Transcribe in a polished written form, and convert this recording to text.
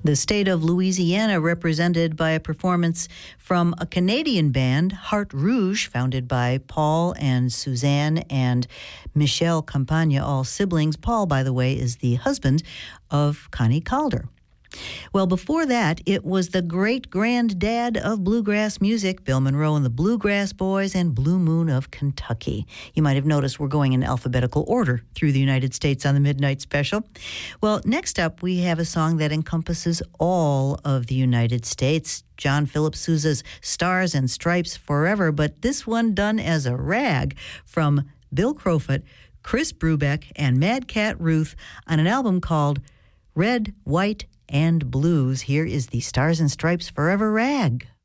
The state of Louisiana, represented by a performance from a Canadian band, Heart Rouge, founded by Paul and Suzanne and Michelle Campagna, all siblings. Paul, by the way, is the husband of Connie Calder. Well, before that, it was the great-granddad of bluegrass music, Bill Monroe and the Bluegrass Boys, and Blue Moon of Kentucky. You might have noticed we're going in alphabetical order through the United States on the Midnight Special. Well, next up, we have a song that encompasses all of the United States. John Philip Sousa's Stars and Stripes Forever, but this one done as a rag from Bill Crowfoot, Chris Brubeck, and Mad Cat Ruth on an album called Red, White, and Blues. Here is the Stars and Stripes Forever rag.